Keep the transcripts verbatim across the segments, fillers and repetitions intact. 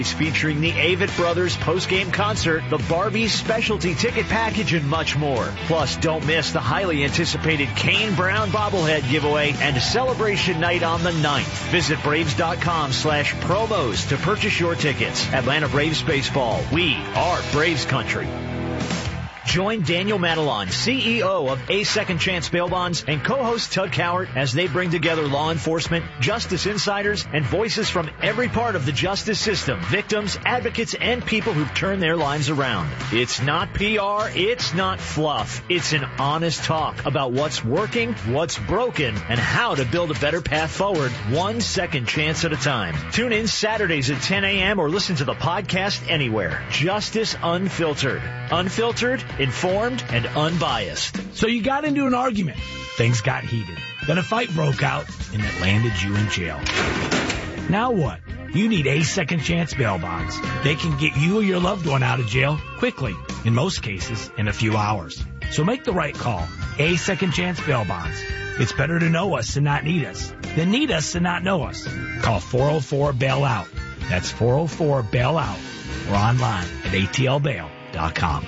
Featuring the Avett Brothers post-game concert, the Barbies specialty ticket package, and much more. Plus, don't miss the highly anticipated Kane Brown bobblehead giveaway and celebration night on the ninth. Visit Braves.com slash promos to purchase your tickets. Atlanta Braves Baseball. We are Braves Country. Join Daniel Matalon, C E O of A Second Chance Bail Bonds, and co-host Tug Cowart as they bring together law enforcement, justice insiders, and voices from every part of the justice system, victims, advocates, and people who've turned their lives around. It's not P R, it's not fluff. It's an honest talk about what's working, what's broken, and how to build a better path forward, one second chance at a time. Tune in Saturdays at ten a.m. or listen to the podcast anywhere. Justice Unfiltered. Unfiltered, informed, and unbiased. So you got into an argument. Things got heated. Then a fight broke out, and it landed you in jail. Now what? You need A Second Chance Bail Bonds. They can get you or your loved one out of jail quickly, in most cases, in a few hours. So make the right call. A Second Chance Bail Bonds. It's better to know us and not need us than need us and not know us. Call four oh four bail out. That's four oh four bail out. Or online at A T L bail dot com.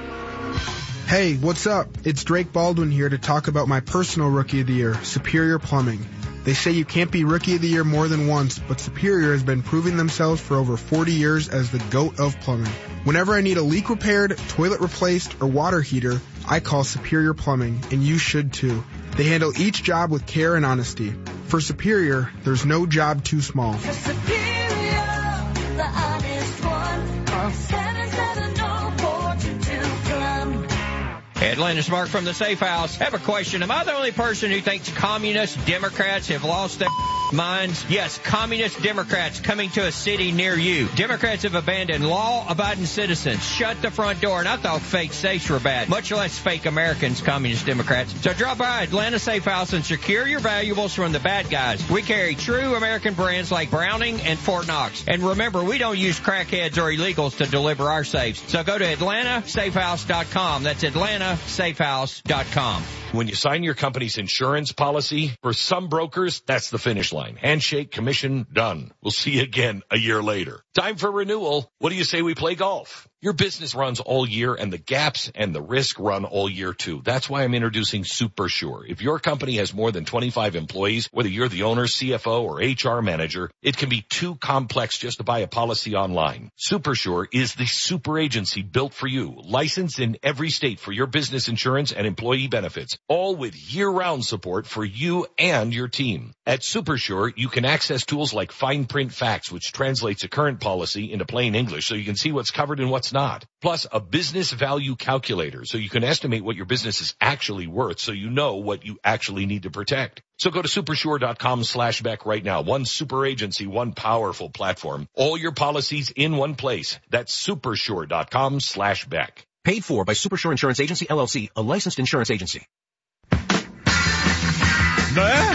Hey, what's up? It's Drake Baldwin here to talk about my personal Rookie of the Year, Superior Plumbing. They say you can't be Rookie of the Year more than once, but Superior has been proving themselves for over forty years as the GOAT of plumbing. Whenever I need a leak repaired, toilet replaced, or water heater, I call Superior Plumbing, and you should too. They handle each job with care and honesty. For Superior, there's no job too small. For Superior, the honest one, call seven seven zero four two two plum. Atlantis Mark from the Safe House. Have a question. Am I the only person who thinks communist Democrats have lost their minds? Yes, communist Democrats coming to a city near you. Democrats have abandoned law-abiding citizens, shut the front door, and I thought fake safes were bad, much less fake Americans, communist Democrats. So drop by Atlanta Safe House and secure your valuables from the bad guys. We carry true American brands like Browning and Fort Knox. And remember, we don't use crackheads or illegals to deliver our safes. So go to Atlanta Safe House dot com. That's Atlanta Safe House dot com. When you sign your company's insurance policy, for some brokers, that's the finish line. Handshake, commission, done. We'll see you again a year later. Time for renewal. What do you say we play golf? Your business runs all year, and the gaps and the risk run all year too. That's why I'm introducing SuperSure. If your company has more than twenty-five employees, whether you're the owner, C F O, or H R manager, it can be too complex just to buy a policy online. SuperSure is the super agency built for you, licensed in every state for your business insurance and employee benefits, all with year-round support for you and your team. At SuperSure, you can access tools like Fine Print Facts, which translates a current policy into plain English so you can see what's covered and what's not. Plus, a business value calculator so you can estimate what your business is actually worth so you know what you actually need to protect. So go to supersure.com slash Beck right now. One super agency, one powerful platform. All your policies in one place. That's supersure.com slash Beck. Paid for by Supersure Insurance Agency, L L C, a licensed insurance agency. There.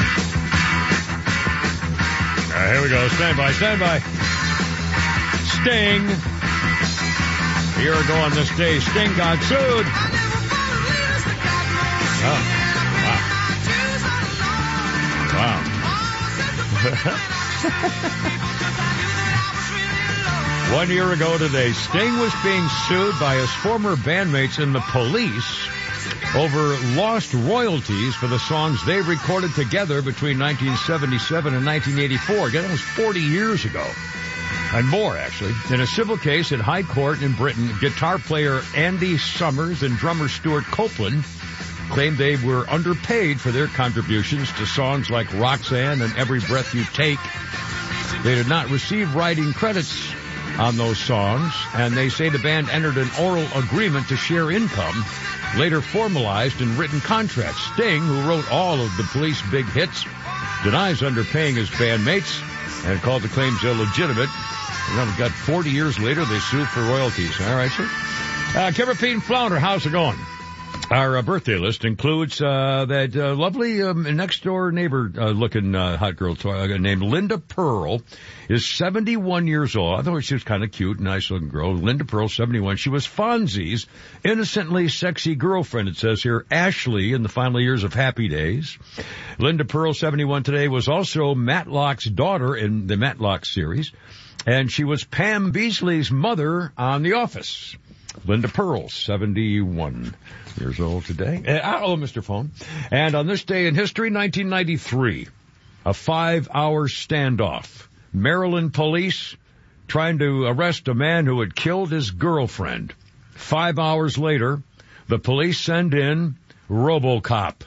All right, here we go. Stand by, stand by. Sting. A year ago on this day, Sting got sued. Oh, wow. Wow. One year ago today, Sting was being sued by his former bandmates in the Police over lost royalties for the songs they recorded together between nineteen seventy-seven and nineteen eighty-four. Again, that was forty years ago. And more, actually. In a civil case at High Court in Britain, guitar player Andy Summers and drummer Stuart Copeland claimed they were underpaid for their contributions to songs like Roxanne and Every Breath You Take. They did not receive writing credits on those songs, and they say the band entered an oral agreement to share income, later formalized in written contracts. Sting, who wrote all of the Police big hits, denies underpaying his bandmates and called the claims illegitimate. And we've got forty years later, they sue for royalties. All right, sir. Uh, Kevin Pete and Flounder, how's it going? Our uh, birthday list includes uh, that uh, lovely um, next-door neighbor-looking uh, uh, hot girl uh, named Linda Pearl is seventy-one years old. I thought she was kind of cute, nice-looking girl. Linda Pearl, seventy-one. She was Fonzie's innocently sexy girlfriend, it says here, Ashley, in the final years of Happy Days. Linda Pearl, seventy-one today, was also Matlock's daughter in the Matlock series. And she was Pam Beasley's mother on The Office. Linda Pearl, seventy-one years old today. Uh, oh, Mister Phone. And on this day in history, nineteen ninety-three, a five-hour standoff. Maryland police trying to arrest a man who had killed his girlfriend. Five hours later, the police send in RoboCop.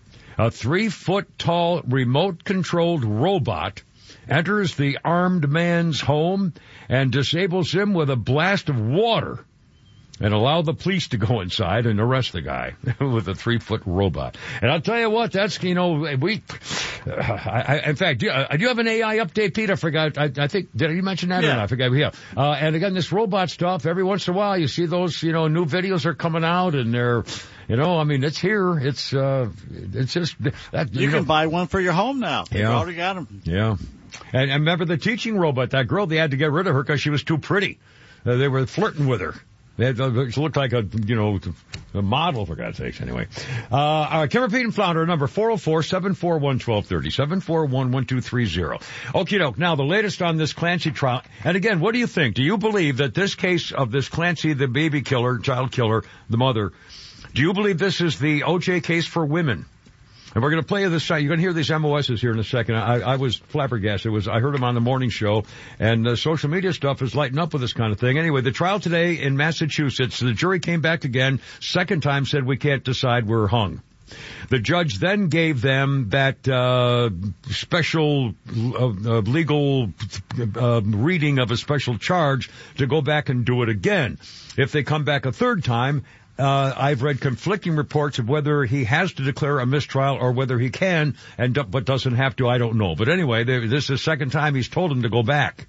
A three-foot-tall remote-controlled robot enters the armed man's home and disables him with a blast of water and allow the police to go inside and arrest the guy with a three-foot robot. And I'll tell you what, that's, you know, we, uh, I, I, in fact, do you, uh, do you have an A I update, Pete? I forgot, I, I think, did you mention that? Yeah. Or not? I forgot, yeah. Uh, and again, this robot stuff, every once in a while, you see those, you know, new videos are coming out and they're, you know, I mean, it's here. It's, uh, it's just, that, You, you can know, buy one for your home now. They've Yeah. already got them. yeah. And, and remember the teaching robot, that girl, they had to get rid of her because she was too pretty. Uh, they were flirting with her. They had, uh, she looked like a, you know, a model, for God's sakes, anyway. Uh, all right, Kimmer, Pete, and Flounder, number four oh four, seven four one, one two three oh, seven four one, one two three oh. Okie doke. Now, the latest on this Clancy trial. And again, what do you think? Do you believe that this case of this Clancy, the baby killer, child killer, the mother, do you believe this is the O J case for women? And we're going to play this. You're going to hear these M O Ss here in a second. I, I was flabbergasted. It was, I heard them on the morning show, and the social media stuff is lighting up with this kind of thing. Anyway, the trial today in Massachusetts, the jury came back again, second time said we can't decide, we're hung. The judge then gave them that uh special uh, uh, legal uh, reading of a special charge to go back and do it again. If they come back a third time, Uh, I've read conflicting reports of whether he has to declare a mistrial or whether he can, and do, but doesn't have to. I don't know. But anyway, they, this is the second time he's told him to go back,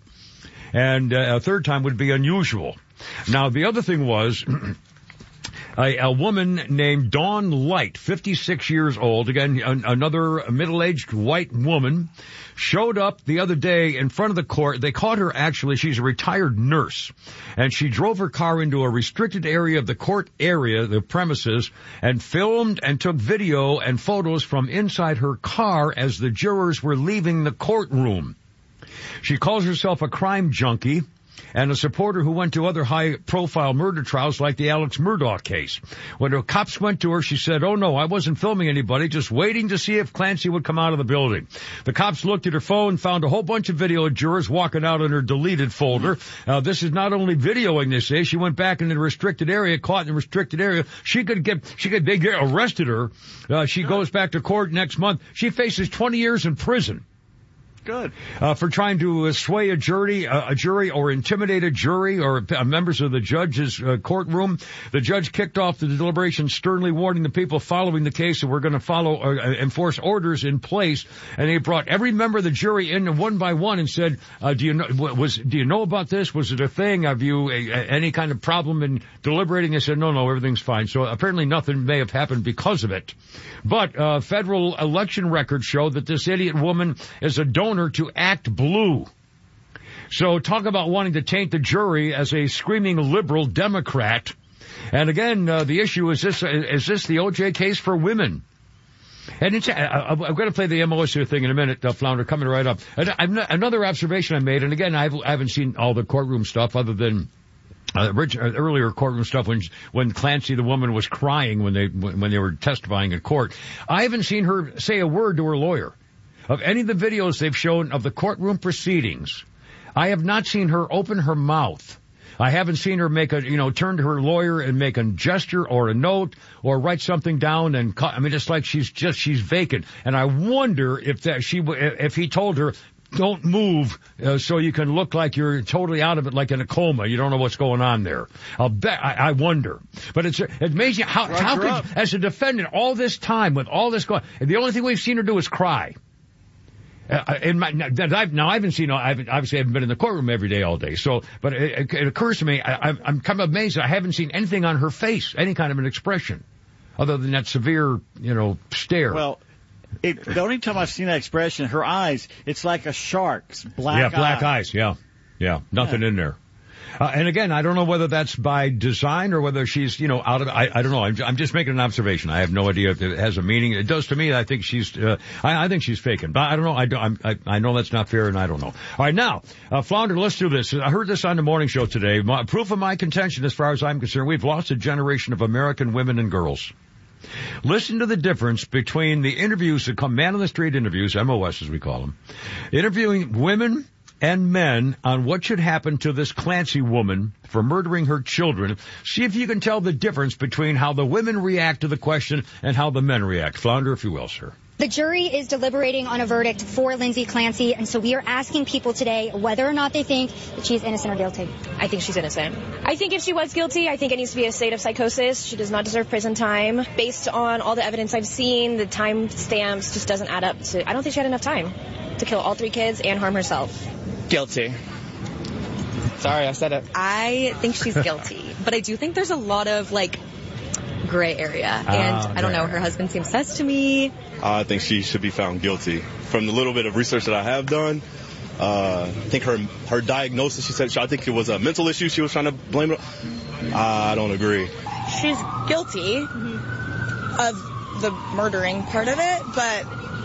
and uh, a third time would be unusual. Now, the other thing was a, a woman named Dawn Light, fifty-six years old, again an, another middle-aged white woman, showed up the other day in front of the court. They caught her, actually, she's a retired nurse, and she drove her car into a restricted area of the court area, the premises, and filmed and took video and photos from inside her car as the jurors were leaving the courtroom. She calls herself a crime junkie and a supporter who went to other high-profile murder trials like the Alex Murdaugh case. When the cops went to her, she said, "Oh, no, I wasn't filming anybody, just waiting to see if Clancy would come out of the building." The cops looked at her phone, found a whole bunch of video of jurors walking out in her deleted folder. Uh, this is not only videoing, they say. She went back in the restricted area, caught in the restricted area. She could get, she could, they get arrested her. Uh, she goes back to court next month. She faces twenty years in prison. Good. Uh, for trying to uh, sway a jury, uh, a jury or intimidate a jury or uh, members of the judge's uh, courtroom. The judge kicked off the deliberation, sternly warning the people following the case that we're going to follow, uh, enforce orders in place. And they brought every member of the jury in one by one and said, uh, do you know, was, do you know about this? Was it a thing? Have you a, a, any kind of problem in deliberating? They said, no, no, everything's fine. So apparently nothing may have happened because of it. But, uh, federal election records show that this idiot woman is a donor to Act Blue. So talk about wanting to taint the jury as a screaming liberal Democrat. And again, uh, the issue is this, is this the O J case for women? And it's, I, I'm going to play the M O S here thing in a minute, uh, Flounder, coming right up. And another observation I made, and again, I've, I haven't seen all the courtroom stuff other than Uh, rich, uh, earlier courtroom stuff when when Clancy, the woman, was crying when they when they were testifying in court. I haven't seen her say a word to her lawyer. Of any of the videos they've shown of the courtroom proceedings, I have not seen her open her mouth. I haven't seen her make a, you know, turn to her lawyer and make a gesture or a note or write something down and, cut. I mean, it's like she's just, she's vacant. And I wonder if that she, if he told her, don't move, uh, so you can look like you're totally out of it, like in a coma. You don't know what's going on there. I'll bet, I, I wonder. But it's, it's amazing how, how could, as a defendant, all this time with all this going, the only thing we've seen her do is cry. Uh, in my, that I've, now I haven't seen, I haven't, obviously I haven't been in the courtroom every day all day. So, but it, it occurs to me, I, I'm kind of amazed. I haven't seen anything on her face, any kind of an expression, other than that severe, you know, stare. Well, it, the only time I've seen that expression, her eyes, it's like a shark's black Yeah, black eye. eyes, yeah. Yeah, nothing Yeah. in there. Uh, and again, I don't know whether that's by design or whether she's, you know, out of, I, I don't know. I'm, I'm just making an observation. I have no idea if it has a meaning. It does to me. I think she's, uh, I, I think she's faking, but I don't know. I, don't, I'm, I, I know that's not fair and I don't know. All right. Now, uh, Flounder, let's do this. I heard this on the morning show today. My, proof of my contention, as far as I'm concerned, we've lost a generation of American women and girls. Listen to the difference between the interviews that come, man on the street interviews, M O S as we call them, interviewing women and men on what should happen to this Clancy woman for murdering her children. See if you can tell the difference between how the women react to the question and how the men react. Flounder, if you will, sir. The jury is deliberating on a verdict for Lindsay Clancy, and so we are asking people today whether or not they think that she's innocent or guilty. I think she's innocent. I think if she was guilty, I think it needs to be a state of psychosis. She does not deserve prison time. Based on all the evidence I've seen, the time stamps just doesn't add up to, I don't think she had enough time to kill all three kids and harm herself. Guilty. Sorry, I said it. I think she's guilty, but I do think there's a lot of, like, gray area, and uh, I don't know, her husband seems sus to me. I think she should be found guilty. From the little bit of research that I have done, uh, I think her her diagnosis, she said, I think it was a mental issue she was trying to blame it on. I don't agree. She's guilty mm-hmm. of the murdering part of it, but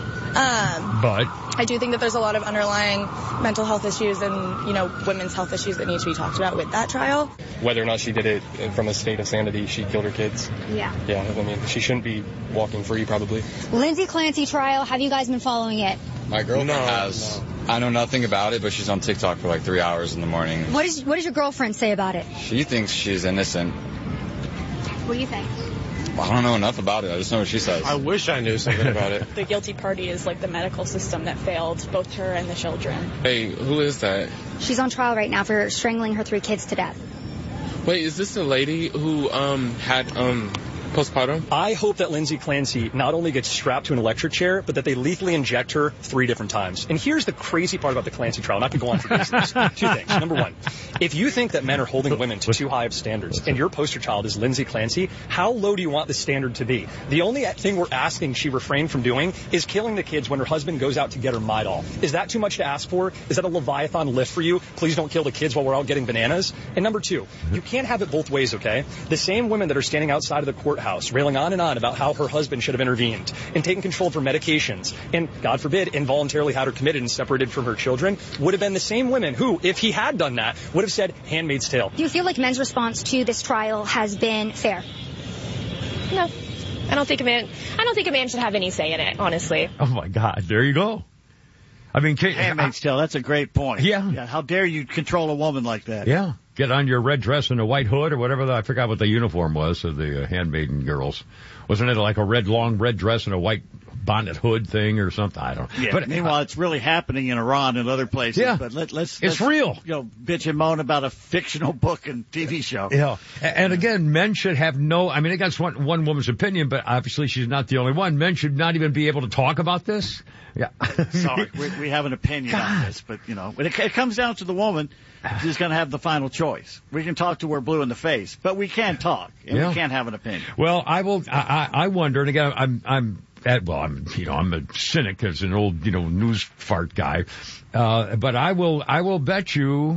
um, but I do think that there's a lot of underlying mental health issues and, you know, women's health issues that need to be talked about with that trial. Whether or not she did it from a state of sanity, she killed her kids. Yeah. Yeah, I mean, she shouldn't be walking free, probably. Lindsay Clancy trial, have you guys been following it? My girlfriend no, has. No. I know nothing about it, but she's on TikTok for like three hours in the morning. What is what does your girlfriend say about it? She thinks she's innocent. What do you think? I don't know enough about it. I just know what she says. I wish I knew something about it. The guilty party is like the medical system that failed both her and the children. Hey, who is that? She's on trial right now for strangling her three kids to death. Wait, is this the lady who um had um postpartum? I hope that Lindsay Clancy not only gets strapped to an electric chair, but that they lethally inject her three different times. And here's the crazy part about the Clancy trial. Not to go on for business. Two things. Number one, if you think that men are holding women to too high of standards, and your poster child is Lindsay Clancy, how low do you want the standard to be? The only thing we're asking she refrain from doing is killing the kids when her husband goes out to get her Midol. Is that too much to ask for? Is that a Leviathan lift for you? Please don't kill the kids while we're out getting bananas. And number two, you can't have it both ways, okay? The same women that are standing outside of the courthouse railing on and on about how her husband should have intervened and taken control of her medications and, God forbid, involuntarily had her committed and separated from her children would have been the same women who, if he had done that, would have said Handmaid's Tale. Do you feel like men's response to this trial has been fair? No. I don't think a man I don't think a man should have any say in it, honestly. Oh my God, there you go. I mean, Kate, Handmaid's Tale, that's a great point. Yeah. yeah. How dare you control a woman like that? Yeah. Get on your red dress and a white hood or whatever. The, I forgot what the uniform was of the uh, handmaiden girls. Wasn't it like a red, long red dress and a white bonnet hood thing or something? I don't know. Yeah. But meanwhile, uh, it's really happening in Iran and other places. Yeah. But let, let's, it's let's, real. You know, bitch and moan about a fictional book and T V show. Yeah. And again, men should have no, I mean, that's one, one woman's opinion, but obviously she's not the only one. Men should not even be able to talk about this. Yeah. Sorry, we, we have an opinion God. on this, but you know, when it, it comes down to the woman, she's going to have the final choice. We can talk to her blue in the face, but we can't talk, and yeah. we can't have an opinion. Well, I will. I, I wonder, and again, I'm, I'm at. Well, I'm, you know, I'm a cynic as an old, you know, news fart guy, uh, but I will. I will bet you.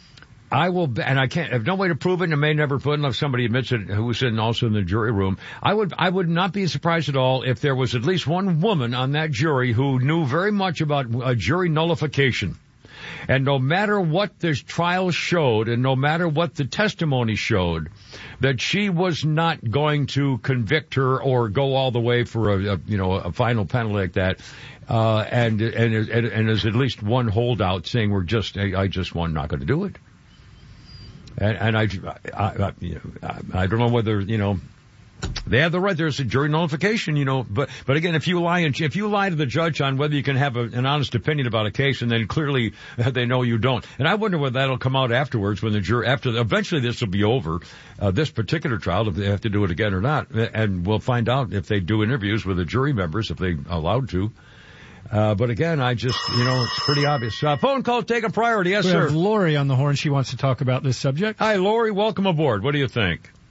I will, and I can't, I have no way to prove it, and I may never put it unless somebody admits it who was sitting also in the jury room. I would, I would not be surprised at all if there was at least one woman on that jury who knew very much about uh, jury nullification. And no matter what this trial showed, and no matter what the testimony showed, that she was not going to convict her or go all the way for a, a you know, a final penalty like that. Uh, and, and, and, and there's at least one holdout saying we're just, I, I just, I'm not going to do it. And, and I, I, I, you know, I, I don't know whether, you know, they have the right. There's a jury nullification, you know, but, but again, if you lie and if you lie to the judge on whether you can have a, an honest opinion about a case and then clearly they know you don't. And I wonder whether that'll come out afterwards when the jury, after, eventually this will be over, uh, this particular trial, if they have to do it again or not. And we'll find out if they do interviews with the jury members, if they allowed to. Uh, but again, I just, you know, it's pretty obvious. Uh, phone call take a priority. Yes, we sir. We have Lori on the horn. She wants to talk about this subject. Hi, Lori. Welcome aboard. What do you think?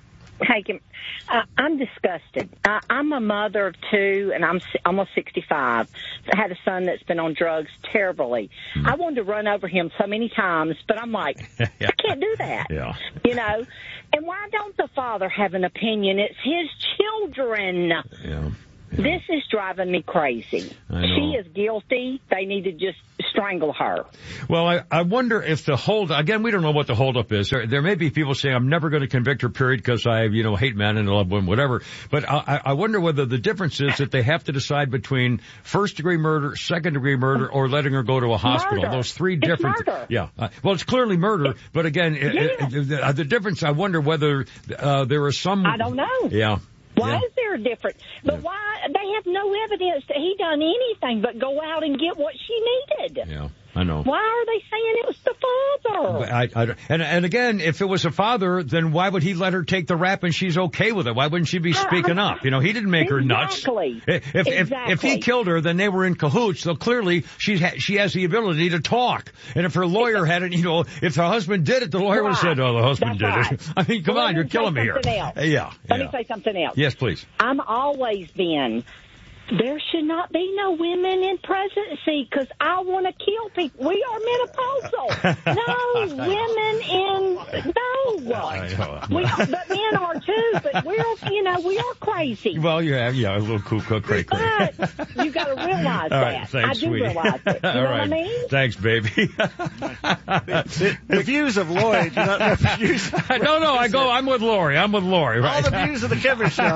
Hey, Kim, uh, I'm disgusted. Uh, I'm a mother of two, and I'm si- almost sixty-five. I had a son that's been on drugs terribly. Hmm. I wanted to run over him so many times, but I'm like, yeah. I can't do that. Yeah. You know? And why don't the father have an opinion? It's his children. Yeah. Yeah. This is driving me crazy. She is guilty. They need to just strangle her. Well, I, I wonder if the hold, again, we don't know what the holdup is. There, there may be people saying, I'm never going to convict her, period, because I, you know, hate men and love women, whatever. But I, I wonder whether the difference is that they have to decide between first degree murder, second degree murder, or letting her go to a hospital. Murder. Those three It's different. murder. Yeah. Uh, well, it's clearly murder, but again, Yeah. it, it, the, the difference, I wonder whether uh, there is some. I don't know. Yeah. Why yeah. is there a difference? But yeah. why? They have no evidence that he done anything but go out and get what she needed. Yeah, I know. Why are they saying it was the father? I, I, and, and again, if it was a father, then why would he let her take the rap and she's okay with it? Why wouldn't she be speaking uh, up? You know, he didn't make exactly. her nuts. If, if, exactly. if, if he killed her, then they were in cahoots. So clearly she's ha- she has the ability to talk. And if her lawyer had it, you know, if her husband did it, the lawyer right. would have said, oh, the husband That's did right. it. I mean, come well, on, you're killing me here. Else. Yeah. Let yeah. me say something else. Yes, please. I'm always been, there should not be no women in presidency because I want to kill people. We are menopausal. No women in, no. We are, but men are too, but we're, you know, we are crazy. Well, yeah, yeah, a little cuckoo, cray, cray. But you got to realize All that. right, thanks, I do sweetie. realize it. You All know right. what I mean? Thanks, baby. the, the views of Lloyd. You know, the views no, no, I go, I'm with Lori. I'm with Lori. Right? All the views of the Kimmer Show.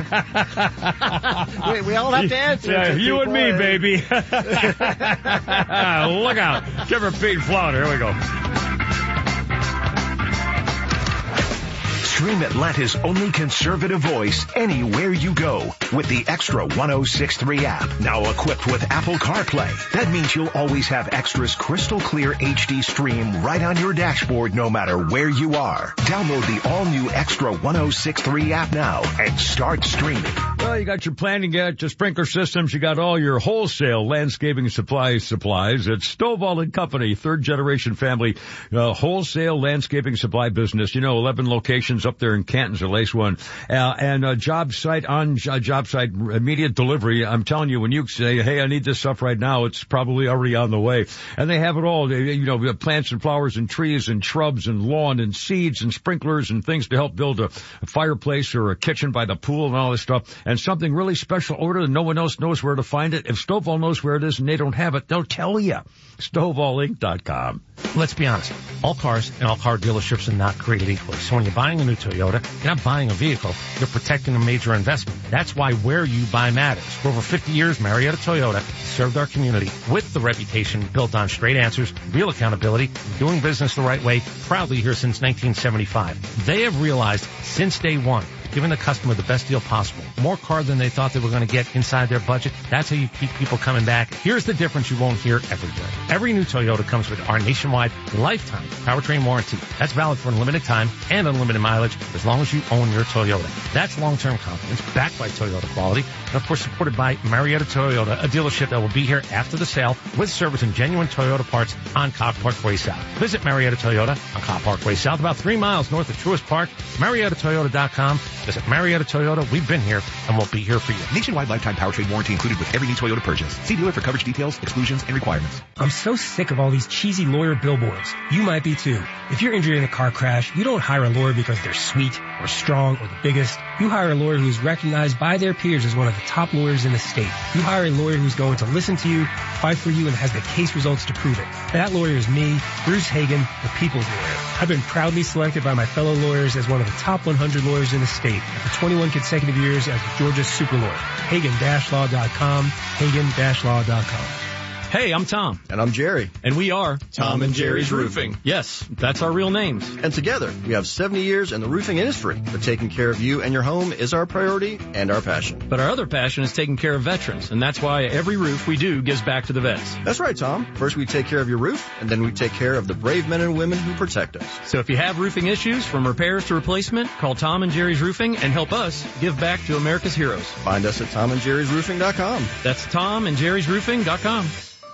we, we all have to answer. Yeah, to you and me, Lloyd. baby. Look out. Kimmer, Pete, Flounder. Here we go. Stream Atlanta's only conservative voice anywhere you go with the Extra one oh six point three app. Now equipped with Apple CarPlay. That means you'll always have Extra's crystal clear H D stream right on your dashboard no matter where you are. Download the all-new Extra one oh six point three app now and start streaming. Well, you got your planning, you got your sprinkler systems, you got all your wholesale landscaping supply supplies. It's Stovall and Company, third generation family, uh, wholesale landscaping supply business. You know, eleven locations up there in Canton's the latest one. Uh, and a job site on uh, job site immediate delivery. I'm telling you, when you say, hey, I need this stuff right now, it's probably already on the way. And they have it all. They, you know, plants and flowers and trees and shrubs and lawn and seeds and sprinklers and things to help build a, a fireplace or a kitchen by the pool and all this stuff. And something really special order and no one else knows where to find it. If Stovall knows where it is and they don't have it, they'll tell you. Stovall Inc dot com. Let's be honest. All cars and all car dealerships are not created equally. So when you're buying a new Toyota, you're not buying a vehicle. You're protecting a major investment. That's why where you buy matters. For over fifty years, Marietta Toyota served our community with the reputation built on straight answers, real accountability, doing business the right way, proudly here since nineteen seventy-five. They have realized since day one, giving the customer the best deal possible. More car than they thought they were going to get inside their budget. That's how you keep people coming back. Here's the difference you won't hear everywhere. Every new Toyota comes with our nationwide lifetime powertrain warranty. That's valid for unlimited time and unlimited mileage as long as you own your Toyota. That's long-term confidence backed by Toyota quality and, of course, supported by Marietta Toyota, a dealership that will be here after the sale with service and genuine Toyota parts on Cobb Parkway South. Visit Marietta Toyota on Cobb Parkway South, about three miles north of Truist Park, Marietta Toyota dot com. Visit Marietta Toyota. We've been here, and we'll be here for you. Nationwide lifetime powertrain warranty included with every new Toyota purchase. See dealer for coverage details, exclusions, and requirements. I'm so sick of all these cheesy lawyer billboards. You might be too. If you're injured in a car crash, you don't hire a lawyer because they're sweet or strong or the biggest. You hire a lawyer who is recognized by their peers as one of the top lawyers in the state. You hire a lawyer who's going to listen to you, fight for you, and has the case results to prove it. That lawyer is me, Bruce Hagan, the people's lawyer. I've been proudly selected by my fellow lawyers as one of the top one hundred lawyers in the state for twenty-one consecutive years as Georgia's super lawyer. Hagan Law dot com, Hagan Law dot com. Hey, I'm Tom. And I'm Jerry. And we are Tom and Jerry's Roofing. Yes, that's our real names. And together, we have seventy years in the roofing industry. But taking care of you and your home is our priority and our passion. But our other passion is taking care of veterans, and that's why every roof we do gives back to the vets. That's right, Tom. First we take care of your roof, and then we take care of the brave men and women who protect us. So if you have roofing issues, from repairs to replacement, call Tom and Jerry's Roofing and help us give back to America's heroes. Find us at tom and jerry's roofing dot com. That's tom and jerry's roofing dot com.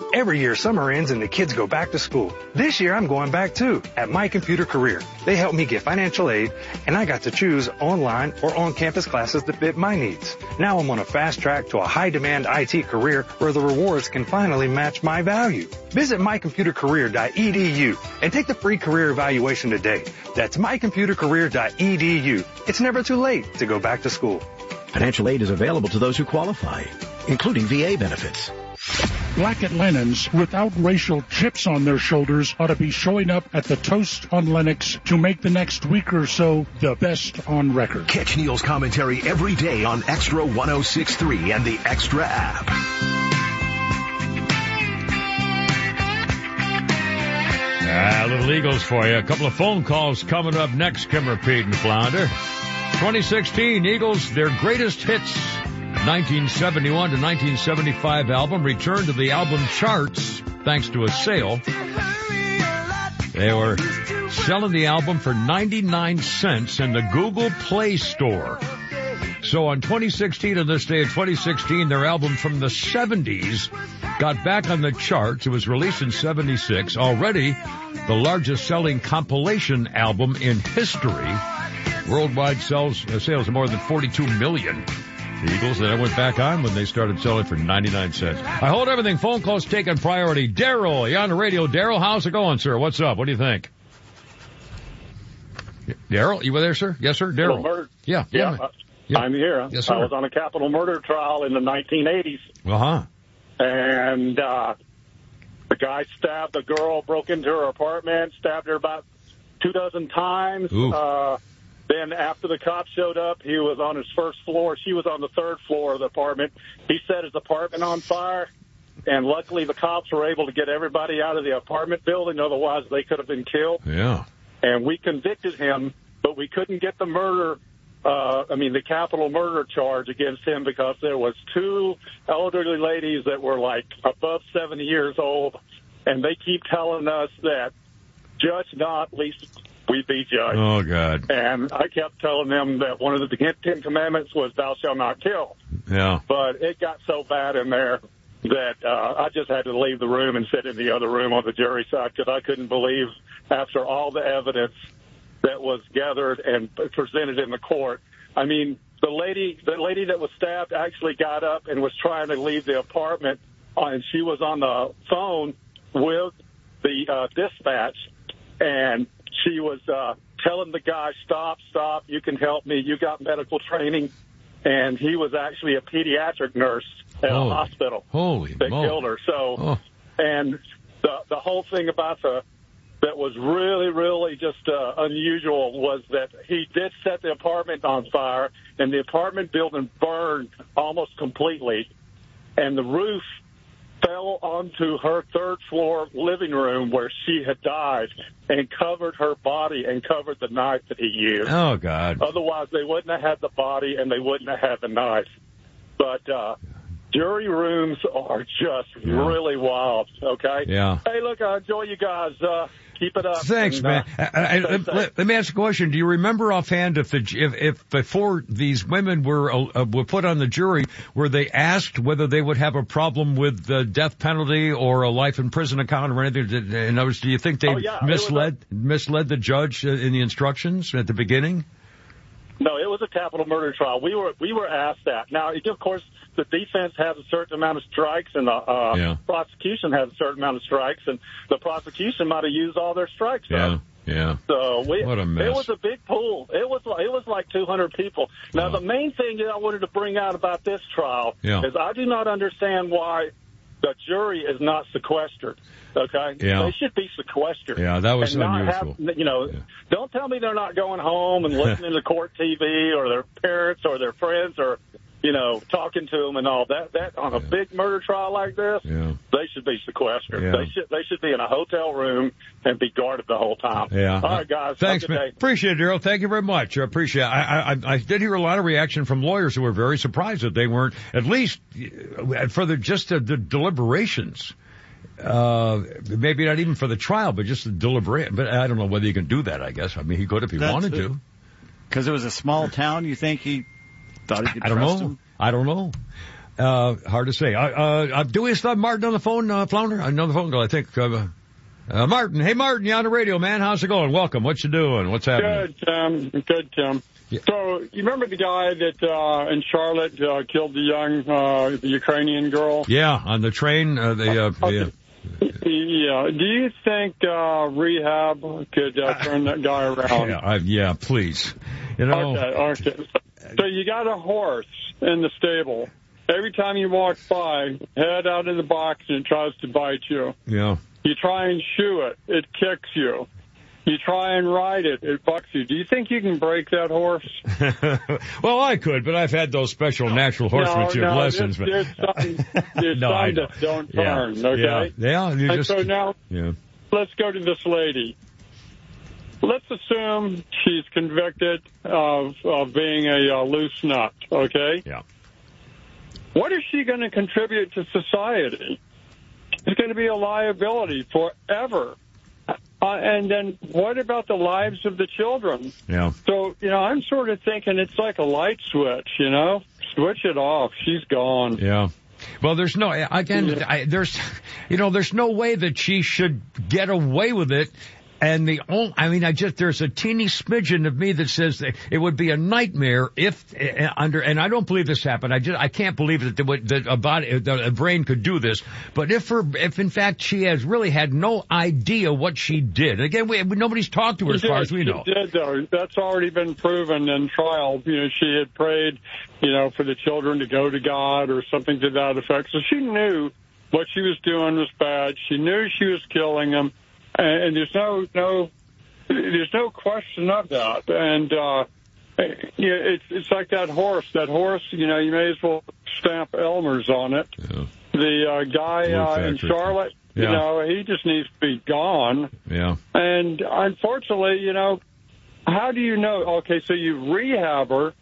Every year summer ends and the kids go back to school. This year I'm going back too at My Computer Career. They helped me get financial aid and I got to choose online or on-campus classes that fit my needs. Now I'm on a fast track to a high-demand I T career where the rewards can finally match my value. Visit my computer career dot e d u and take the free career evaluation today. That's my computer career dot e d u. It's never too late to go back to school. Financial aid is available to those who qualify, including V A benefits. Blackett Lennons, without racial chips on their shoulders, ought to be showing up at the Toast on Lennox to make the next week or so the best on record. Catch Neil's commentary every day on Extra one oh six point three and the Extra app. Ah, little Eagles for you. A couple of phone calls coming up next, Kimmer, Pete, and Flounder. twenty sixteen Eagles, their greatest hits. nineteen seventy-one to nineteen seventy-five album returned to the album charts thanks to a sale. They were selling the album for ninety-nine cents in the Google Play Store. So on twenty sixteen, on this day of twenty sixteen, their album from the seventies got back on the charts. It was released in seventy-six, already the largest selling compilation album in history. Worldwide sales, uh, sales of more than forty-two million. The Eagles, that I went back on when they started selling for ninety-nine cents. I hold everything. Phone calls taken priority. Daryl, you're on the radio. Daryl, how's it going, sir? What's up? What do you think? Daryl, you were there, sir? Yes, sir? Daryl. Murder. Yeah. Yeah. Yeah. yeah. I'm here. Yes, sir. I was on a capital murder trial in the nineteen eighties. Uh-huh. And uh, the guy stabbed a girl, broke into her apartment, stabbed her about two dozen times. Uh, then after the cops showed up, he was on his first floor. She was on the third floor of the apartment. He set his apartment on fire. And luckily, the cops were able to get everybody out of the apartment building. Otherwise, they could have been killed. Yeah. And we convicted him, but we couldn't get the murder, uh, I mean, the capital murder charge against him because there was two elderly ladies that were like above seventy years old. And they keep telling us that judge not, least we be judged. Oh, God. And I kept telling them that one of the Ten Commandments was thou shalt not kill. Yeah. But it got so bad in there that uh, I just had to leave the room and sit in the other room on the jury side because I couldn't believe, after all the evidence that was gathered and presented in the court. I mean, the lady, the lady that was stabbed actually got up and was trying to leave the apartment, uh, and she was on the phone with the uh, dispatch, and she was uh, telling the guy, stop, stop, you can help me, you got medical training. And he was actually a pediatric nurse at Holy, a hospital holy that moly. killed her. So, Oh. and the the whole thing about the that was really, really just uh, unusual was that he did set the apartment on fire, and the apartment building burned almost completely, and the roof fell onto her third floor living room where she had died and covered her body and covered the knife that he used. Oh, God. Otherwise, they wouldn't have had the body and they wouldn't have had the knife. But uh, jury rooms are just Yeah. really wild, okay? Yeah. Hey, look, I enjoy you guys. Uh, keep it up. Thanks, and, man. Uh, I, I, stay let, safe. let, let me ask a question. Do you remember offhand if the if, if before these women were uh, were put on the jury, were they asked whether they would have a problem with the death penalty or a life in prison account or anything? In other words, do you think they Oh, yeah, it was misled misled the judge in the instructions at the beginning? No, it was a capital murder trial. We were we were asked that. Now, of course, the defense has a certain amount of strikes, and the uh, Yeah. prosecution has a certain amount of strikes, and the prosecution might have used all their strikes Yeah, up. yeah. So we, What a mess. it was a big pool. It was it was like two hundred people. Now, the main thing that I wanted to bring out about this trial Yeah. is I do not understand why the jury is not sequestered. Okay, Yeah. they should be sequestered. Yeah, that was and not unusual. Have, you know, don't tell me they're not going home and listening to court T V or their parents or their friends or, you know, talking to them and all that. That on a big murder trial like this, Yeah. they should be sequestered. Yeah. They should they should be in a hotel room and be guarded the whole time. Yeah. All right, guys. Thanks, have a good man. day. Appreciate it, Daryl. Thank you very much. I appreciate it. I, I, I did hear a lot of reaction from lawyers who were very surprised that they weren't, at least uh, for the just the, the deliberations. Uh, maybe not even for the trial, but just the deliberate. But I don't know whether you can do that, I guess. I mean, he could if he That's wanted it. to. Because it was a small town, you think he thought he could I don't trust know. him? I don't know. Uh, hard to say. Uh, uh, do we still have Martin on the phone, uh, Flounder? Another phone call, I think. Uh, uh, Martin. Hey, Martin, you on the radio, man. How's it going? Welcome. What you doing? What's happening? Good, Tim. Good, Tim. Yeah. So, you remember the guy that, uh, in Charlotte, uh, killed the young, uh, the Ukrainian girl? Yeah, on the train, uh, the, uh, okay. yeah. Yeah. Do you think, uh, rehab could, uh, turn that guy around? Yeah, I, yeah, please. You know. Okay, okay. So you got a horse in the stable. Every time you walk by, head out of the box and it tries to bite you. Yeah. You try and shoe it, it kicks you. You try and ride it, it bucks you. Do you think you can break that horse? Well, I could, but I've had those special natural horsemanship no, no, lessons. There's, but... there's some, there's no, some I know. that don't yeah. turn, okay? Yeah, yeah you and just... so now, yeah. let's go to this lady. Let's assume she's convicted of, of being a uh, loose nut, okay? Yeah. What is she going to contribute to society? It's going to be a liability forever. Uh, and then what about the lives of the children? Yeah. So, you know, I'm sort of thinking it's like a light switch, you know? Switch it off. She's gone. Yeah. Well, there's no, again, I, there's, you know, there's no way that she should get away with it. And the only, I mean, I just, there's a teeny smidgen of me that says that it would be a nightmare if, uh, under, and I don't believe this happened. I just, I can't believe that, the, that a body, that a brain could do this. But if her, if in fact she has really had no idea what she did. And again, we, nobody's talked to her as She far did, as we know. She did, though. That's already been proven in trial. You know, she had prayed, you know, for the children to go to God or something to that effect. So she knew what she was doing was bad. She knew she was killing them. And there's no, no, there's no question of that. And, uh, you know, it's, it's like that horse. That horse, you know, you may as well stamp Elmer's on it. Yeah. The uh, guy uh, in Charlotte, yeah. you know, he just needs to be gone. Yeah. And unfortunately, you know, how do you know? Okay, so you rehab her.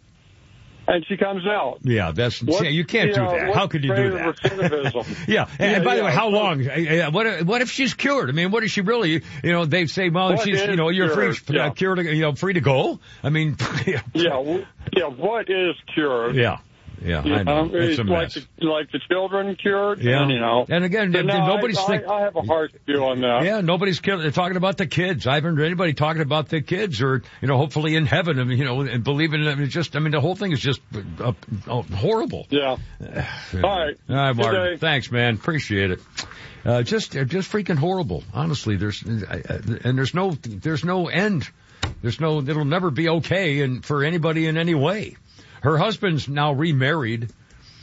And she comes out. Yeah, that's what, you can't you do know, that. How could you do that? yeah, and, yeah, and by yeah, the way, how so, long? What if, what if she's cured? I mean, what is she really? You know, they say, well, she's, you know, you're cured? free, yeah. uh, cured, you know, free to go. I mean, yeah, yeah. What is cured? Yeah. Yeah, you I know. know, It's a like mess. The, like the children cured. Yeah, and, you know. And again, so no, nobody's I, think- I, I have a hard view on that. Yeah, nobody's kill- talking about the kids. I haven't heard anybody talking about the kids, or you know, hopefully in heaven, and you know, and believing. I mean, it's just, I mean, the whole thing is just uh, uh, horrible. Yeah. All right. All right, Martin. Good day. Thanks, man. Appreciate it. Uh, just, uh, just freaking horrible. Honestly, there's, uh, and there's no, there's no end. There's no, it'll never be okay, and for anybody in any way. Her husband's now remarried.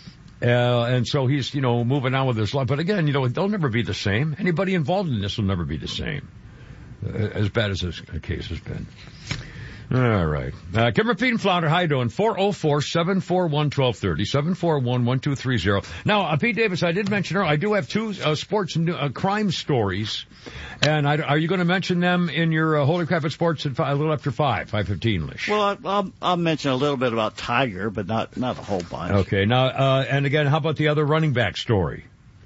Uh, and so he's, you know, moving on with his life. But again, you know, they'll never be the same. Anybody involved in this will never be the same. Uh, as bad as this case has been. All right. Uh, Kim Repeat and Flounder, how you doing? four oh four, seven four one, one two three oh, seven four one, one two three oh. Now, uh, Pete Davis, I did mention earlier, I do have two uh, sports and uh, crime stories. And I, are you going to mention them in your uh, Holy Craft Sports at five, a little after five, five fifteen-ish? Well, I, I'll, I'll mention a little bit about Tiger, but not, not a whole bunch. Okay. Now, uh, and again, how about the other running back story?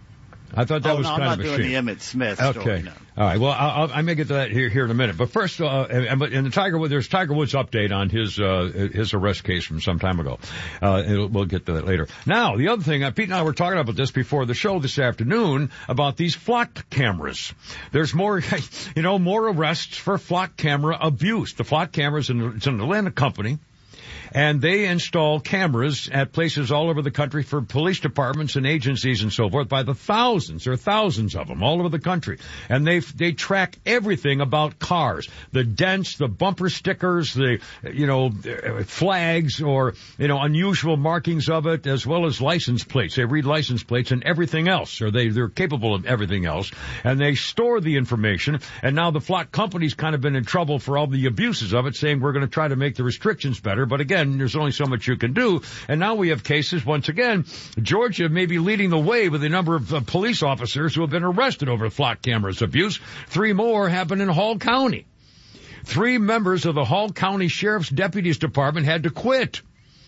I thought that oh, was no, kind I'm of a not shame. doing the Emmitt Smith okay. story, no. All right. Well, I'll, I may get to that here, here in a minute. But first, uh, and, and the Tiger Woods, there's Tiger Woods update on his, uh, his arrest case from some time ago. Uh, and we'll get to that later. Now, the other thing, uh, Pete and I were talking about this before the show this afternoon about these flock cameras. There's more, you know, more arrests for flock camera abuse. The flock cameras, it's an Atlanta company. And they install cameras at places all over the country for police departments and agencies and so forth by the thousands. There are thousands of them all over the country. And they they track everything about cars. The dents, the bumper stickers, the, you know, flags or, you know, unusual markings of it, as well as license plates. They read license plates and everything else, or they, they're capable of everything else. And they store the information. And now the flock company's kind of been in trouble for all the abuses of it, saying we're going to try to make the restrictions better. But again, there's only so much you can do. And now we have cases, once again, Georgia may be leading the way with the number of uh, police officers who have been arrested over flock cameras abuse. Three more happened in Hall County. Three members of the Hall County Sheriff's Deputies Department had to quit.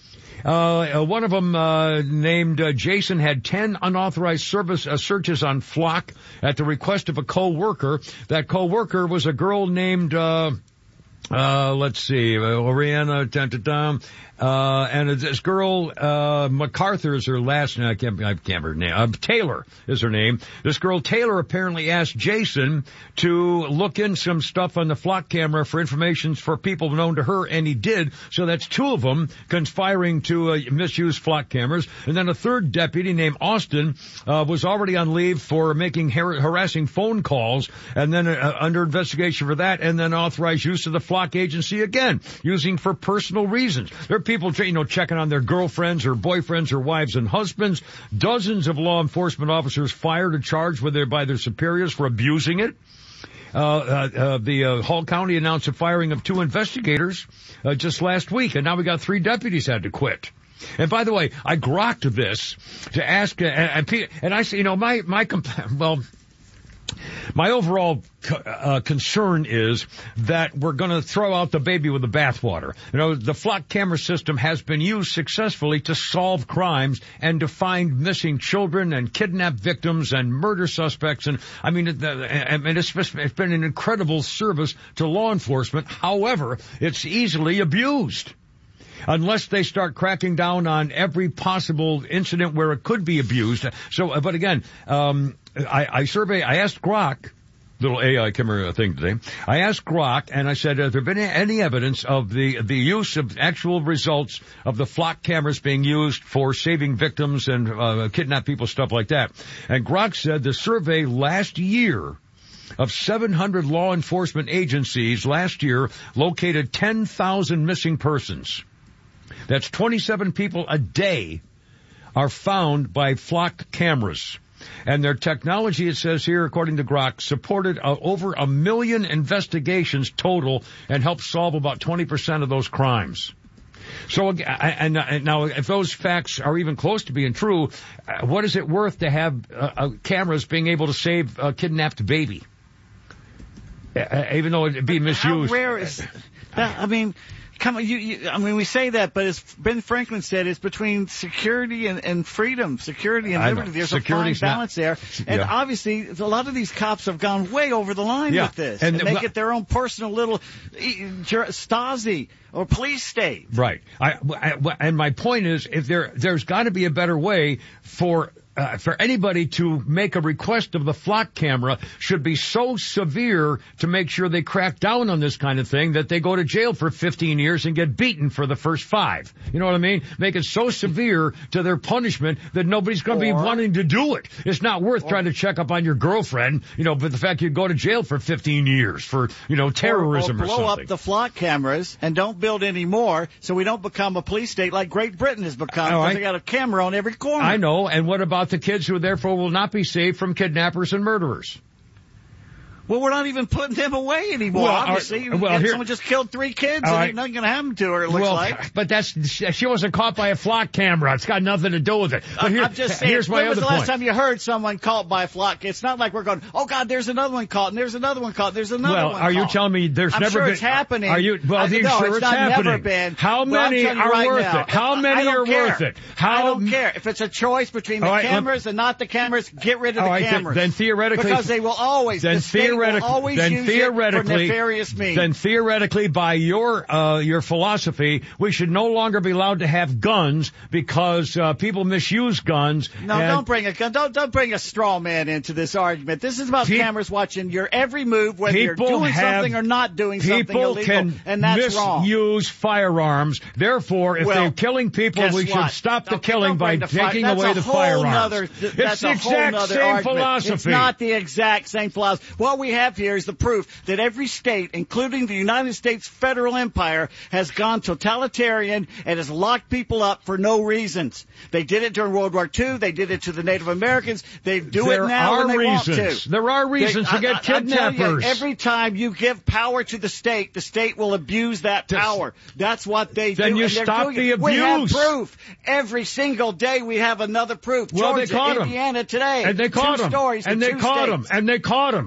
Uh, uh one of them, uh, named uh, Jason, had ten unauthorized service uh, searches on Flock at the request of a co-worker. That co-worker was a girl named, uh, Uh, let's see, uh, Oriana, dun, dun, dun. Uh, and this girl, uh, MacArthur is her last name. I can't, I can't remember her name. Uh, Taylor is her name. This girl, Taylor, apparently asked Jason to look in some stuff on the flock camera for information for people known to her, and he did. So that's two of them conspiring to uh, misuse flock cameras. And then a third deputy named Austin, uh, was already on leave for making har- harassing phone calls, and then uh, under investigation for that, and then authorized use of the flock agency again, using for personal reasons. There are people, you know, checking on their girlfriends or boyfriends or wives and husbands. Dozens of law enforcement officers fired or charged with their, by their superiors for abusing it. Uh, uh, uh the uh, Hall County announced the firing of two investigators uh, just last week, and now we got three deputies had to quit. And by the way, I grokked this to ask, uh, and, and I say, you know, my my compl- well. My overall uh, concern is that we're going to throw out the baby with the bathwater. You know, the flock camera system has been used successfully to solve crimes and to find missing children and kidnapped victims and murder suspects. And I mean, it, uh, and it's, it's been an incredible service to law enforcement. However, it's easily abused. Unless they start cracking down on every possible incident where it could be abused. So, but again, um, I, I survey, I asked Grok, little A I camera thing today. I asked Grok, and I said, has there been any evidence of the the use of actual results of the flock cameras being used for saving victims and uh, kidnapped people, stuff like that? And Grok said the survey last year of seven hundred law enforcement agencies last year located ten thousand missing persons. That's twenty-seven people a day are found by flock cameras. And their technology, it says here, according to Grok, supported uh, over a million investigations total and helped solve about twenty percent of those crimes. So, and, and now, if those facts are even close to being true, uh, what is it worth to have uh, uh, cameras being able to save a kidnapped baby? Uh, even though it'd be misused. How rare is that? I mean... Come on, you, you, I mean, we say that, but as Ben Franklin said, it's between security and, and freedom, security and liberty. There's Security's a fine balance not, there. And yeah. obviously, a lot of these cops have gone way over the line yeah. with this. And, and make it their own personal little Stasi or police state. Right. I, I, and my point is, if there, there's got to be a better way for Uh, for anybody to make a request of the flock camera should be so severe to make sure they crack down on this kind of thing that they go to jail for fifteen years and get beaten for the first five. You know what I mean? Make it so severe to their punishment that nobody's going to be wanting to do it. It's not worth or, trying to check up on your girlfriend, you know, but the fact you go to jail for fifteen years for, you know, terrorism or, or, or blow something. Up the flock cameras and don't build any more so we don't become a police state like Great Britain has become because right. they got a camera on every corner. I know. And what about the kids who therefore will not be saved from kidnappers and murderers? Well, we're not even putting them away anymore, well, obviously. Right, well, here, someone just killed three kids, and right. ain't nothing going to happen to her, it looks well, like. But that's, she wasn't caught by a flock camera. It's got nothing to do with it. But here, I'm just saying, here's my when other was the point. last time you heard someone caught by a flock? It's not like we're going, oh, God, there's another one caught, and there's another one caught, and there's another well, one caught. Well, are you telling me there's I'm never sure been... it's happening. Are you, well, I, are you no, sure it's, it's not happening? Never been. How many are right worth now, it? How many are care. worth it? How, I don't care. If it's a choice between the right, cameras and not the cameras, get rid of the right, cameras. Then theoretically... Because they will always, then the state will always then use theoretically, it for nefarious means. Then theoretically, by your uh, your philosophy, we should no longer be allowed to have guns because uh, people misuse guns. No, don't bring a gun. Don't don't bring a straw man into this argument. This is about Pe- cameras watching your every move, whether you're doing have, something or not doing something illegal, can and that's wrong. Misuse firearms. Therefore, if well, they're killing people, we should what? stop the don't, killing don't by the taking fi- away the firearms. Nother, th- it's the exact same argument. philosophy. It's not the exact same philosophy. What we have here is the proof that every state, including the United States federal empire, has gone totalitarian and has locked people up for no reasons. They did it during World War Two. They did it to the Native Americans. They do there it now when they reasons. want to. There are reasons they, to get I, kidnappers. You, every time you give power to the state, the state will abuse that power. That's what they then do. Then you and stop doing the it. abuse. We have proof. Every single day we have another proof. Well, Georgia, they caught Indiana him. today. And they caught two him. Stories and they two caught states. him. And they caught him. Well, how,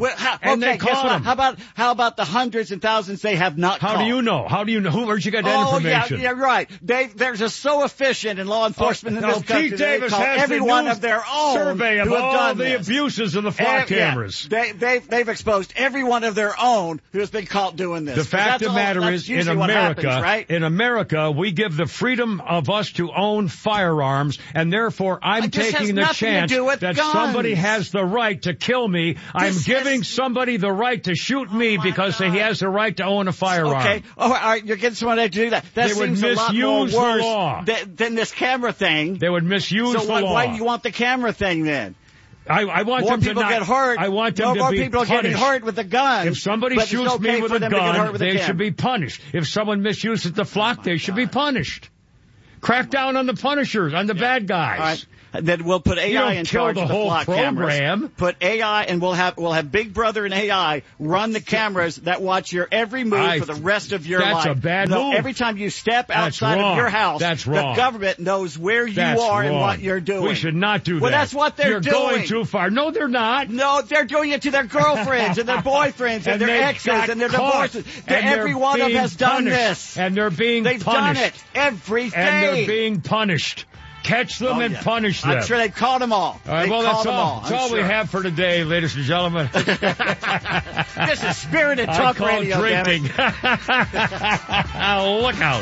And okay, they guess caught what? him. How about how about the hundreds and thousands they have not How caught? do you know? How do you know? Who, where'd you get that oh, information? yeah, yeah, right. They, they're just so efficient in law enforcement oh, in no, this country. Pete that Davis they call has every the one news of their own survey of who have all done the this. abuses of the flock And, yeah, cameras. they, they've, they've exposed every one of their own who has been caught doing this. The fact of the matter all, is, in usually America, happens, right? in America, we give the freedom of us to own firearms, and therefore I'm It just taking has the chance to do with that guns. somebody has the right to kill me. I'm This giving has- somebody the right to shoot me Oh, because God. he has the right to own a firearm. Okay. Oh, all right. You're getting someone to do that. That They would seems a lot more misuse the worse law. Than, than this camera thing. They would misuse so the why, law. why do you want the camera thing then? I, I want More them to people not, get hurt. I want them no to more be people punished. getting hurt with the gun. If somebody but it's shoots okay me with for a them to get hurt gun, with a they camera. should be punished. If someone misuses the flock, they should be punished. Crack down on the punishers, on the bad guys. All right. Then we'll put A I You don't in kill charge the of the whole flock program. cameras. Put A I, and we'll have we'll have Big Brother and A I run the cameras that watch your every move I- for the rest of your that's life. a bad no, move. Every time you step That's outside wrong. of your house, That's wrong. the government knows where you That's are and wrong. what you're doing. We should not do that. Well, that's what they're You're doing. going too far. No, they're not. No, they're doing it to their girlfriends and their boyfriends and, And their they exes got and their caught. divorces. And Every they're one of them being has done punished. this. And they're being They've punished. done it every day. And they're being punished. Catch them Oh, and yeah. punish them. I'm sure they've caught them all. All right, They've well, caught that's them all. all. That's I'm all we sure. have for today, ladies and gentlemen. This is Spirited I Talk call Radio. damn it. drinking. Look out.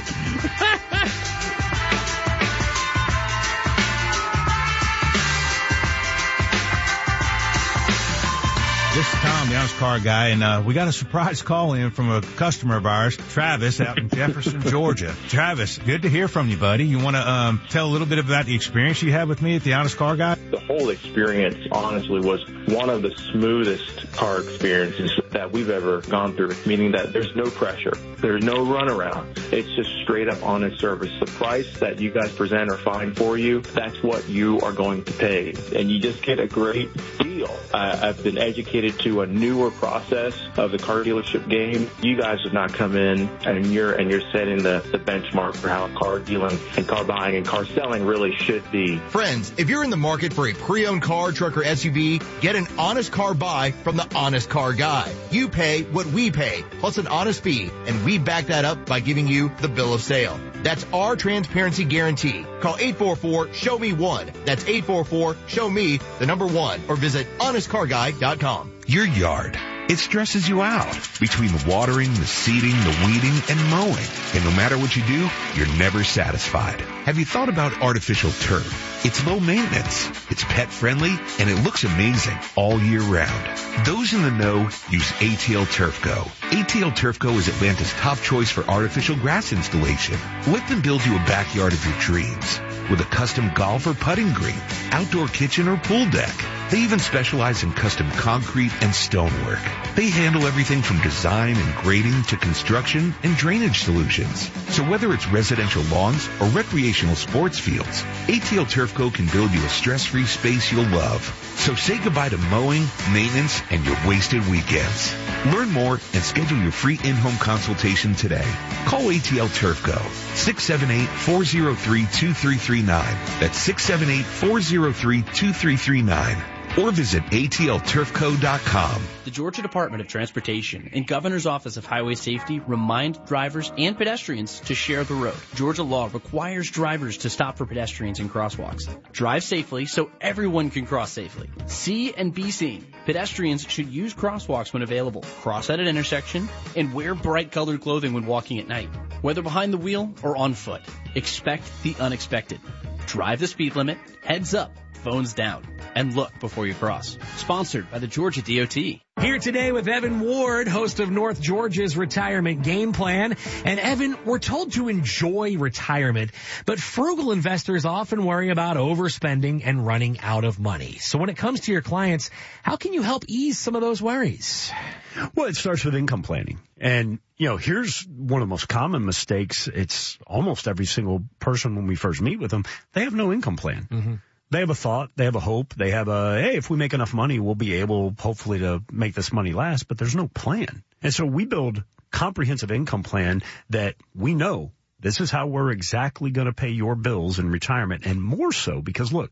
This is Tom, the honest car guy, and uh, we got a surprise call in from a customer of ours, Travis, out in Jefferson, Georgia. Travis, good to hear from you, buddy. You want to um, tell a little bit about the experience you had with me at the honest car guy? The whole experience, honestly, was one of the smoothest car experiences that we've ever gone through, meaning that there's no pressure. There's no runaround. It's just straight up honest service. The price that you guys present or find for you, that's what you are going to pay. And you just get a great deal. Uh, I've been educated to a newer process of the car dealership game. You guys have not come in and you're and you're setting the, the benchmark for how car dealing and car buying and car selling really should be. Friends, if you're in the market for a pre-owned car, truck, or S U V, get an honest car buy from the Honest Car Guy. You pay what we pay, plus an honest fee, and we back that up by giving you the bill of sale. That's our transparency guarantee. Call eight four four, show me one. That's eight four four, show me the number one, or visit honest car guy dot com. Your yard. It stresses you out between the watering, the seeding, the weeding, and mowing. And no matter what you do, you're never satisfied. Have you thought about artificial turf? It's low maintenance, it's pet friendly, and it looks amazing all year round. Those in the know use A T L Turf Go. A T L Turf Go is Atlanta's top choice for artificial grass installation. Let them build you a backyard of your dreams with a custom golf or putting green, outdoor kitchen or pool deck. They even specialize in custom concrete and stonework. They handle everything from design and grading to construction and drainage solutions. So whether it's residential lawns or recreational sports fields, A T L Turf Co. can build you a stress-free space you'll love. So say goodbye to mowing, maintenance, and your wasted weekends. Learn more and schedule your free in-home consultation today. Call A T L Turf Co. six seven eight, four zero three, two three three nine. That's six seven eight, four zero three, two three three nine. Or visit A T L turf co dot com. The Georgia Department of Transportation and Governor's Office of Highway Safety remind drivers and pedestrians to share the road. Georgia law requires drivers to stop for pedestrians in crosswalks. Drive safely so everyone can cross safely. See and be seen. Pedestrians should use crosswalks when available, cross at an intersection, and wear bright colored clothing when walking at night. Whether behind the wheel or on foot, expect the unexpected. Drive the speed limit, heads up, phones down, and look before you cross. Sponsored by the Georgia D O T. Here today with Evan Ward, host of North Georgia's Retirement Game Plan. And Evan, we're told to enjoy retirement, but frugal investors often worry about overspending and running out of money. So when it comes to your clients, how can you help ease some of those worries? Well, it starts with income planning. And, you know, here's one of the most common mistakes. It's almost every single person when we first meet with them, they have no income plan. Mm-hmm. They have a thought, they have a hope, they have a, hey, if we make enough money, we'll be able, hopefully, to make this money last, but there's no plan. And so we build comprehensive income plan that we know this is how we're exactly going to pay your bills in retirement, and more so because, look,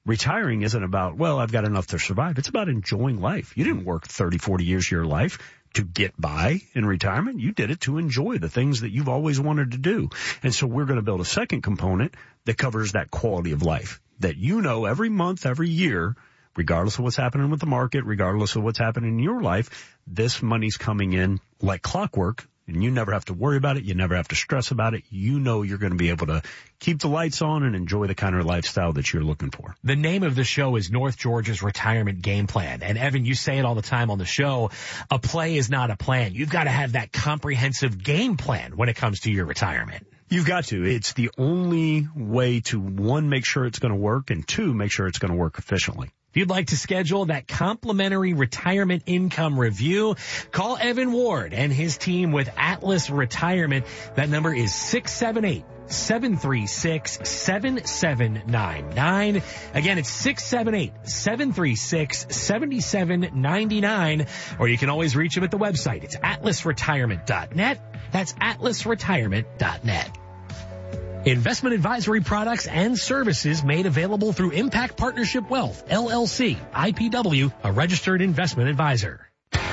Retiring isn't about, well, I've got enough to survive. It's about enjoying life. You didn't work thirty, forty years of your life to get by in retirement. You did it to enjoy the things that you've always wanted to do. And so we're going to build a second component that covers that quality of life that you know every month, every year, regardless of what's happening with the market, regardless of what's happening in your life, this money's coming in like clockwork. And you never have to worry about it. You never have to stress about it. You know you're going to be able to keep the lights on and enjoy the kind of lifestyle that you're looking for. The name of the show is North Georgia's Retirement Game Plan. And Evan, you say it all the time on the show, a play is not a plan. You've got to have that comprehensive game plan when it comes to your retirement. You've got to. It's the only way to, one, make sure it's going to work, and two, make sure it's going to work efficiently. If you'd like to schedule that complimentary retirement income review, call Evan Ward and his team with Atlas Retirement. That number is six seven eight, seven three six, seven seven nine nine. Again, it's six seven eight, seven three six, seven seven nine nine. Or you can always reach them at the website. It's atlas retirement dot net. That's atlas retirement dot net. Investment advisory products and services made available through Impact Partnership Wealth, L L C, I P W, a registered investment advisor.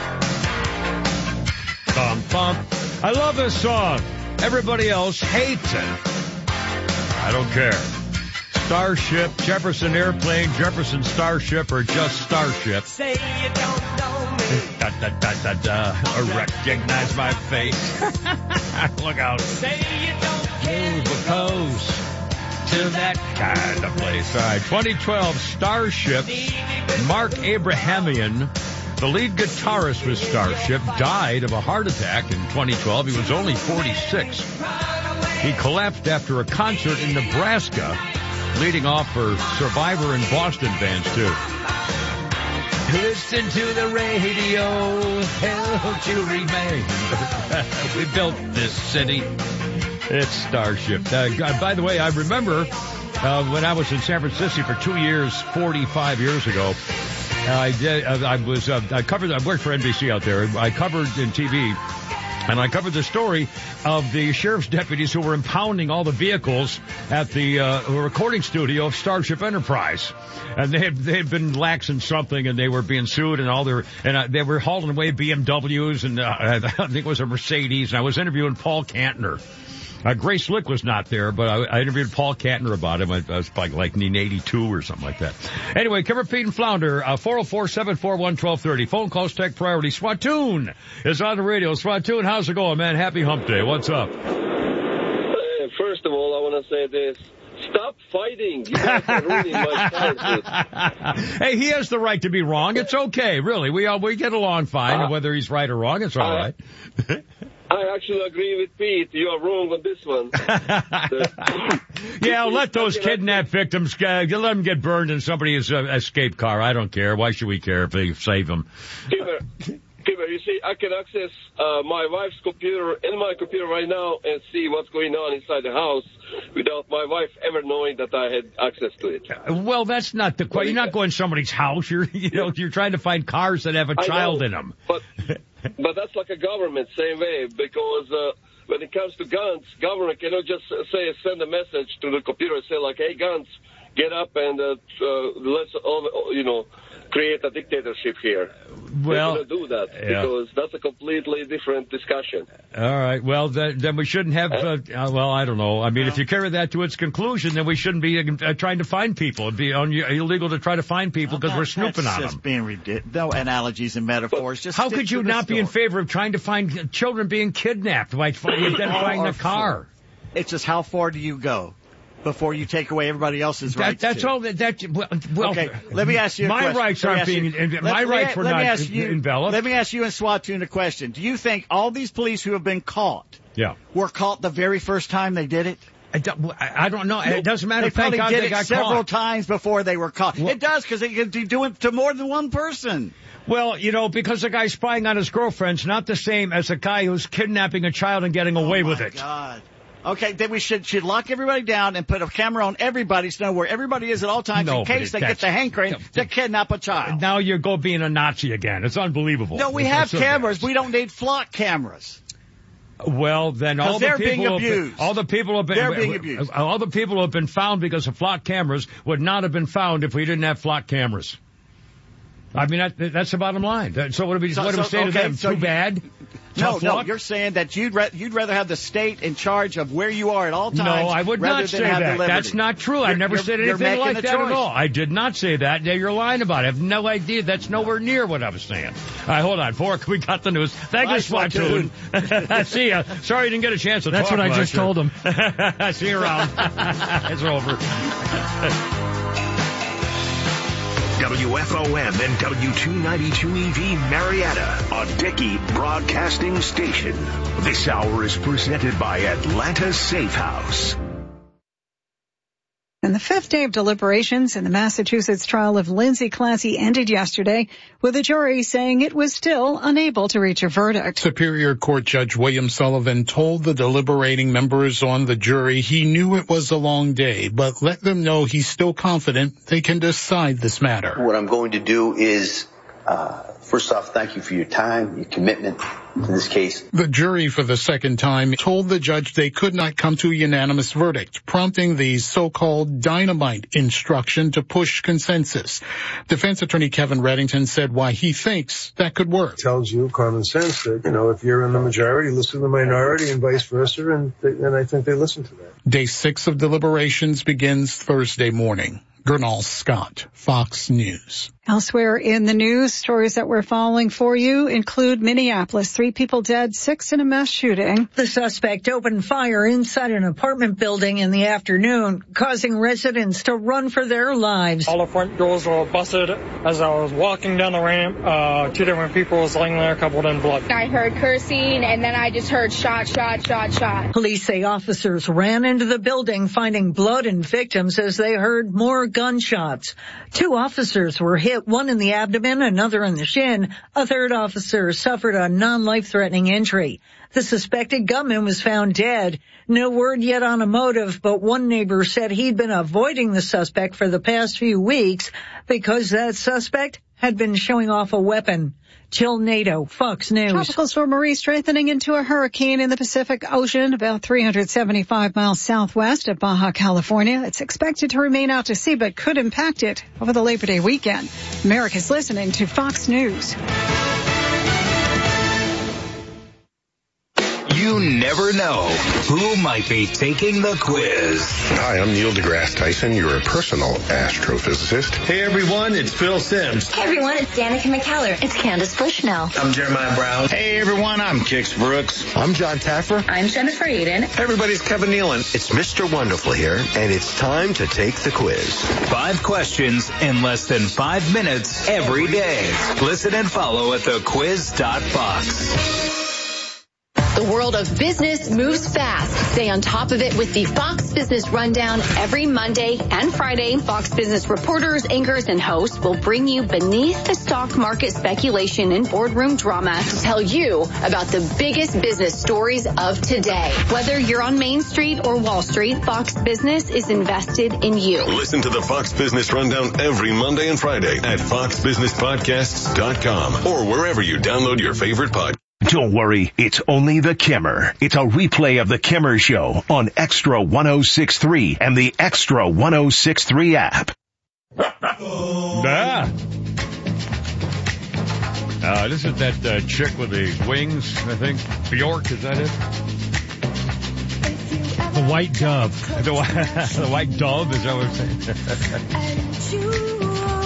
Bum, bum. I love this song. Everybody else hates it. I don't care. Starship, Jefferson Airplane, Jefferson Starship, or just Starship. Say you don't know me. Da, da, da, da, da. Recognize my face. Look out. Say you don't care. Move close to that kind of place. All right, twenty twelve Starship. Mark Abrahamian, the lead guitarist for Starship, died of a heart attack in twenty twelve. He was only forty-six. He collapsed after a concert in Nebraska, leading off for Survivor and Boston bands, too. Listen to the radio, help you remain. We built this city. It's Starship. Uh, by the way, I remember uh, when I was in San Francisco for two years, forty-five years ago, uh, I did. Uh, I was. Uh, I covered. I worked for N B C out there. I covered in T V. And I covered the story of the sheriff's deputies who were impounding all the vehicles at the uh, recording studio of Starship Enterprise. And they had, they had been lax in something, and they were being sued, and all their, and uh, they were hauling away B M Ws, and uh, I think it was a Mercedes, and I was interviewing Paul Kantner. Uh, Grace Slick was not there, but I, I interviewed Paul Kantner about him. I, I was like, like in eighty-two or something like that. Anyway, Cover Pete and Flounder, uh, four oh four, seven four one, one two three oh. Phone calls, tech priority. Swatoon is on the radio. Swatoon, how's it going, man? Happy hump day. What's up? Hey, first of all, I want to say this. Stop fighting. You guys are ruining my chances. Hey, he has the right to be wrong. It's okay, really. We all, we get along fine, uh, and whether he's right or wrong, it's all uh, right. I actually agree with Pete. You are wrong on this one. Yeah, let those kidnapped victims, uh, let them get burned in somebody's uh, escape car. I don't care. Why should we care if they save them? Kimmer, Kimmer, you see, I can access uh, my wife's computer and my computer right now and see what's going on inside the house without my wife ever knowing that I had access to it. Well, that's not the question. You're not going to somebody's house. You're, you know, you're trying to find cars that have a child know, in them. But, but that's like a government, same way, because uh, when it comes to guns, government cannot just say, send a message to the computer and say, like, hey, guns, get up and uh, uh, let's, all, you know, create a dictatorship here. Well, They're going to do that yeah. because that's a completely different discussion. All right. Well, then, then we shouldn't have, uh, uh, well, I don't know. I mean, if you carry that to its conclusion, then we shouldn't be uh, trying to find people. It'd be un- illegal to try to find people because we're snooping on them. That's just being ridiculous. No analogies and metaphors. Just how could you not be in favor of trying to find children being kidnapped by identifying the car? It's just how far do you go before you take away everybody else's rights? That, that's to. all. That, that well, okay, let me ask you a my question. rights aren't being. You, my let, rights let, were let not ask you, enveloped. Let me ask you and Swatoon a question. Do you think all these police who have been caught yeah. were caught the very first time they did it? I don't, I don't know. It doesn't matter. They probably God did they it got several caught. times before they were caught. Well, it does, because they can do it to more than one person. Well, you know, because the guy spying on his girlfriend's not the same as a guy who's kidnapping a child and getting away oh with it. God. Okay, then we should should lock everybody down and put a camera on everybody to know where everybody is at all times no, in case they get the hankering to kidnap a child. Now you go being a Nazi again. It's unbelievable. No, we have cameras. We don't need flock cameras. Well, then all the they're being people, have abused. been, all the people have been, They're being abused. all the people who have been found because of flock cameras would not have been found if we didn't have flock cameras. I mean, that, that's the bottom line. So what do we, So- what do we so- say to okay, them? so Too you- bad? No, Tough no, luck? you're saying that you'd ra- you'd rather have the state in charge of where you are at all times. No, I would rather not than say have the that. liberty. That's not true. I You're- never you're- said you're anything making like the that choice. at all. I did not say that. Yeah, you're lying about it. I have no idea. That's nowhere near what I was saying. All right, hold on. Fork, we got the news. Thank Bye, you, Swatoon. See ya. Sorry you didn't get a chance to That's talk what I last just year. told him. See you around. It's over. W F O M and W two ninety-two E V Marietta, a Dickey broadcasting station. This hour is presented by Atlanta Safe House. And the fifth day of deliberations in the Massachusetts trial of Lindsay Clancy ended yesterday with the jury saying it was still unable to reach a verdict. Superior Court Judge William Sullivan told the deliberating members on the jury he knew it was a long day, but let them know he's still confident they can decide this matter. What I'm going to do is, uh, first off, thank you for your time, your commitment to this case. The jury for the second time told the judge they could not come to a unanimous verdict, prompting the so-called dynamite instruction to push consensus. Defense attorney Kevin Reddington said why he thinks that could work. Tells you common sense that, you know, if you're in the majority, listen to the minority and vice versa, and, they, and I think they listen to that. Day six of deliberations begins Thursday morning. Gernal Scott, Fox News. Elsewhere in the news, stories that we're following for you include Minneapolis. Three people dead, six in a mass shooting. The suspect opened fire inside an apartment building in the afternoon, causing residents to run for their lives. All the front doors were busted. As I was walking down the ramp, uh, two different people was laying there covered in blood. I heard cursing, and then I just heard shot, shot, shot, shot. Police say officers ran into the building, finding blood and victims as they heard more gunshots. Two officers were hit, one in the abdomen, another in the shin. A third officer suffered a non-life-threatening injury. The suspected gunman was found dead. No word yet on a motive, but one neighbor said he'd been avoiding the suspect for the past few weeks because that suspect had been showing off a weapon. Jill Nato, Fox News. Tropical storm Marie strengthening into a hurricane in the Pacific Ocean about three hundred seventy-five miles southwest of Baja, California. It's expected to remain out to sea but could impact it over the Labor Day weekend. America's listening to Fox News. You never know who might be taking the quiz. Hi, I'm Neil deGrasse Tyson, your personal astrophysicist. Hey everyone, it's Phil Sims. Hey everyone, it's Danica McKellar. It's Candace Bushnell. I'm Jeremiah Brown. Hey everyone, I'm Kix Brooks. I'm John Taffer. I'm Jennifer Eden. Hey everybody, it's Kevin Nealon. It's Mister Wonderful here, and it's time to take the quiz. Five questions in less than five minutes every day. Listen and follow at the quiz dot fox. The world of business moves fast. Stay on top of it with the Fox Business Rundown every Monday and Friday. Fox Business reporters, anchors, and hosts will bring you beneath the stock market speculation and boardroom drama to tell you about the biggest business stories of today. Whether you're on Main Street or Wall Street, Fox Business is invested in you. Listen to the Fox Business Rundown every Monday and Friday at fox business podcasts dot com or wherever you download your favorite podcast. Don't worry, it's only the Kimmer. It's a replay of the Kimmer Show on Extra one oh six point three and the Extra one oh six point three app. Ah. Uh, this is that uh, chick with the wings, I think. Bjork, is that it? The white dove. The, the white dove, is that what I'm saying?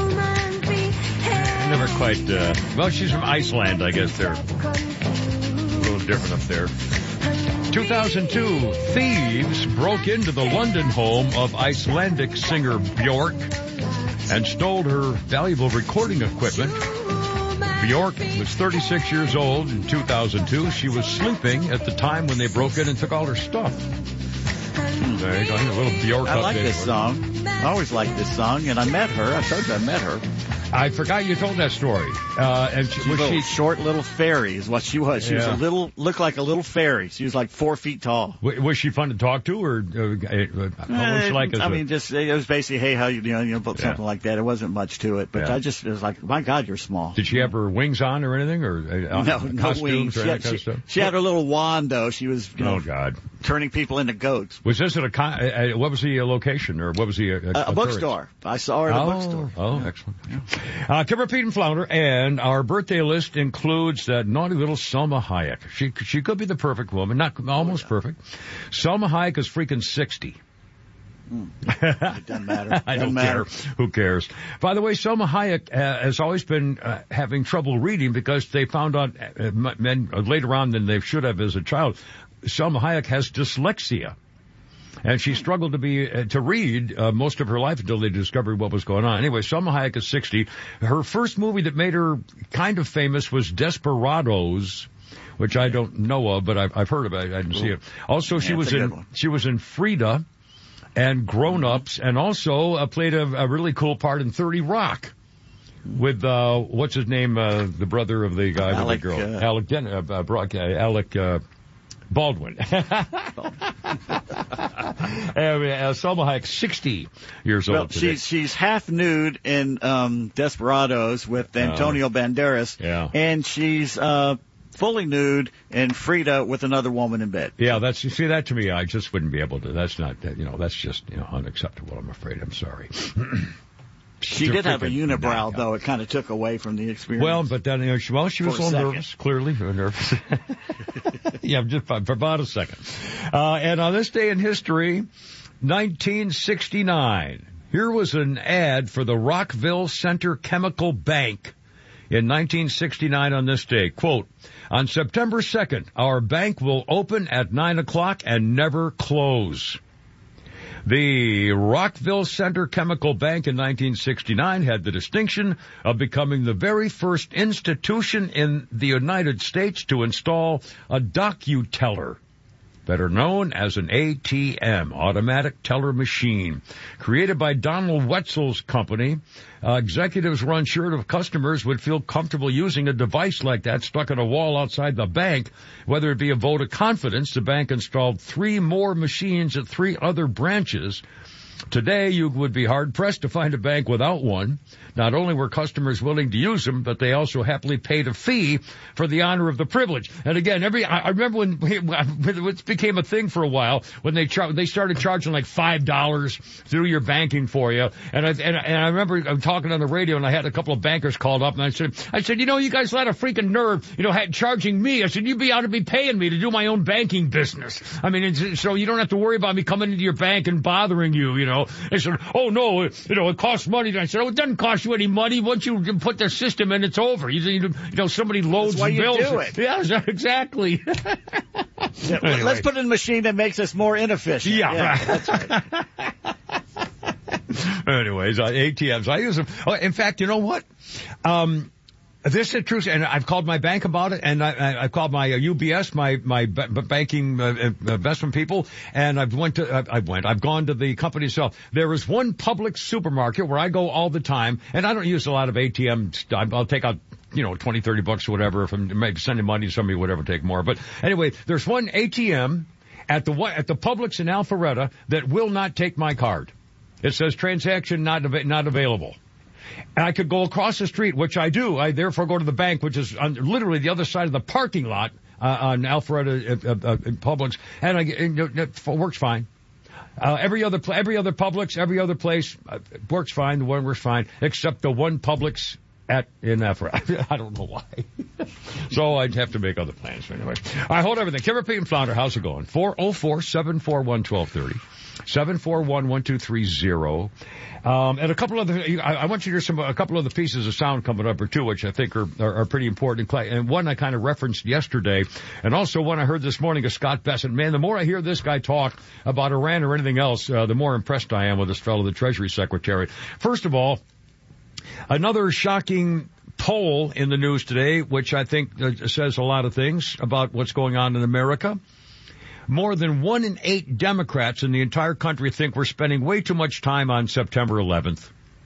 Never quite, uh, well, she's from Iceland, I guess they're a little different up there. two thousand two, thieves broke into the London home of Icelandic singer Bjork and stole her valuable recording equipment. Bjork was thirty-six years old in two thousand two. She was sleeping at the time when they broke in and took all her stuff. There you go, a little Bjork I update. like this song. I always liked this song, and I met her. I told you I met her. I forgot you told that story. Uh, and she, was she short little fairy is what she was. She yeah. was a little, looked like a little fairy. She was like four feet tall. W- was she fun to talk to, or uh, how was she like? As I a... mean, just it was basically, hey, how you doing? You know, something yeah. like that. It wasn't much to it, but yeah. I just it was like, my God, you're small. Did she have her wings on or anything, or uh, no, no wings? Or she, had, kind she, of she had her little wand though. She was, you know, oh God, turning people into goats. Was this at a con- uh, what was the uh, location, or what was the uh, a, a bookstore? I saw her at oh, a bookstore. Oh, yeah. excellent. Yeah. Uh, Kimber, Pete, and Flounder, and our birthday list includes that naughty little Selma Hayek. She she could be the perfect woman, not almost oh, yeah. perfect. Selma Hayek is freaking sixty. Mm. It doesn't matter. It I don't matter. care. Who cares? By the way, Selma Hayek uh, has always been uh, having trouble reading because they found out uh, men, uh, later on than they should have as a child. Selma Hayek has dyslexia. And she struggled to be uh, to read uh, most of her life until they discovered what was going on. Anyway, Selma Hayek is sixty. Her first movie that made her kind of famous was Desperados, which I don't know of, but I've, I've heard of it. I didn't see it. Also, she yeah, was in she was in Frida and Grown Ups, and also uh, played a, a really cool part in thirty Rock with uh, what's his name, uh, the brother of the guy Alec, with the girl, uh, Alec uh, uh, Brock, uh, Alec. Uh, Baldwin. uh, Selma Hayek, sixty years well, old today. She's, she's half nude in um, Desperados with Antonio uh, Banderas. Yeah. And she's uh, fully nude in Frida with another woman in bed. Yeah, that's, you see, that to me, I just wouldn't be able to. That's not, you know, that's just, you know, unacceptable, I'm afraid. I'm sorry. She did have a unibrow, though. It kind of took away from the experience. Well, but then, you know, she, well, she was a little nervous, clearly. Nervous. Yeah, just for about a second. Uh, and on this day in history, nineteen sixty-nine, here was an ad for the Rockville Center Chemical Bank in nineteen sixty-nine on this day. Quote, on September second, our bank will open at nine o'clock and never close. The Rockville Center Chemical Bank in nineteen sixty-nine had the distinction of becoming the very first institution in the United States to install a DocuTeller, better known as an A T M, automatic teller machine. Created by Donald Wetzel's company, uh, executives were unsure if customers would feel comfortable using a device like that stuck on a wall outside the bank. Whether it be a vote of confidence, the bank installed three more machines at three other branches. Today, you would be hard-pressed to find a bank without one. Not only were customers willing to use them, but they also happily paid a fee for the honor of the privilege. And again, every I, I remember when it became a thing for a while, when they char- they started charging like five dollars through your banking for you. And I, and, and I remember talking on the radio, and I had a couple of bankers called up, and I said, I said, you know, you guys let a freaking nerve, you know, had charging me. I said, you'd be ought to be paying me to do my own banking business. I mean, it's, so you don't have to worry about me coming into your bank and bothering you, you know. They said, oh, no, it, you know, it costs money. And I said, oh, it doesn't cost you any money. Once you put the system in, it's over. You, you know, somebody loads That's why the bills. You do it. Yeah, exactly. Yeah, anyway. Let's put in a machine that makes us more inefficient. Yeah, yeah right. That's right. Anyways, uh, A T Ms, I use them. Oh, in fact, you know what? Um, This is true, and I've called my bank about it, and I, I've called my uh, U B S, my my b- banking uh, investment people, and I've went to, uh, I went, I've gone to the company itself. There is one public supermarket where I go all the time, and I don't use a lot of A T Ms. I'll take out, you know, twenty, thirty bucks or whatever. If I'm maybe sending money to somebody, whatever, take more. But anyway, there's one A T M at the at the Publix in Alpharetta that will not take my card. It says transaction not av- not available. And I could go across the street, which I do. I therefore go to the bank, which is on literally the other side of the parking lot uh, on Alpharetta uh, uh, Publix, and I, it, it works fine. Uh, every other every other Publix, every other place uh, works fine. The one works fine, except the one Publix at in Alpharetta. I don't know why. So I'd have to make other plans anyway. I hold everything. Kimber, Pete, and Flounder, how's it going? four oh four, seven four one, one two three oh. seven four one, one two three oh. Um, and a couple other, I, I want you to hear some, a couple other pieces of sound coming up or two, which I think are, are, are pretty important. And one I kind of referenced yesterday, and also one I heard this morning of Scott Bessent. Man, the more I hear this guy talk about Iran or anything else, uh, the more impressed I am with this fellow, the Treasury Secretary. First of all, another shocking poll in the news today, which I think uh, says a lot of things about what's going on in America. More than one in eight Democrats in the entire country think we're spending way too much time on September eleventh.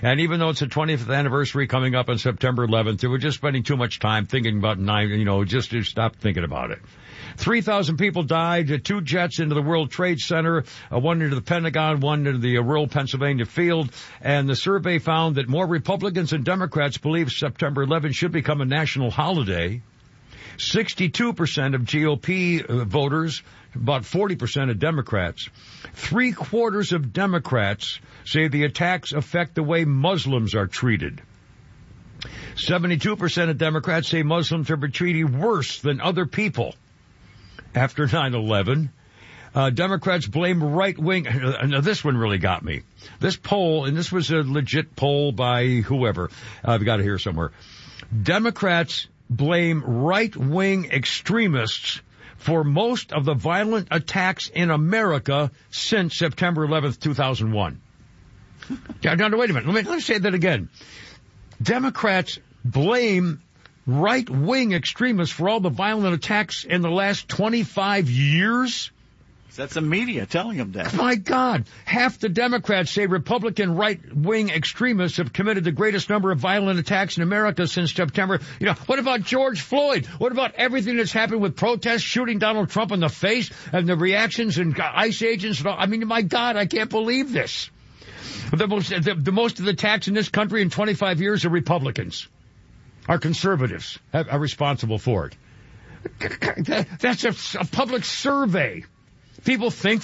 And even though it's the twentieth anniversary coming up on September eleventh, we're just spending too much time thinking about nine, you know, just to stop thinking about it. three thousand people died, two jets into the World Trade Center, uh, one into the Pentagon, one into the uh, rural Pennsylvania field. And the survey found that more Republicans than Democrats believe September eleventh should become a national holiday. sixty-two percent of G O P voters, about forty percent of Democrats. Three quarters of Democrats say the attacks affect the way Muslims are treated. seventy-two percent of Democrats say Muslims are treated worse than other people after nine eleven. Uh, Democrats blame right-wing. Now, this one really got me. This poll, and this was a legit poll by whoever. Uh, I've got it here somewhere. Democrats blame right-wing extremists for most of the violent attacks in America since September eleventh, two thousand one. Now, now, wait a minute. Let me, let me say that again. Democrats blame right-wing extremists for all the violent attacks in the last twenty-five years? That's the media telling them that. My God. Half the Democrats say Republican right-wing extremists have committed the greatest number of violent attacks in America since September. You know, what about George Floyd? What about everything that's happened with protests, shooting Donald Trump in the face, and the reactions and ICE agents and all? I mean, my God, I can't believe this. The most, the, the most of the attacks in this country in twenty-five years are Republicans. Our conservatives have, are responsible for it. That's a, a public survey. People think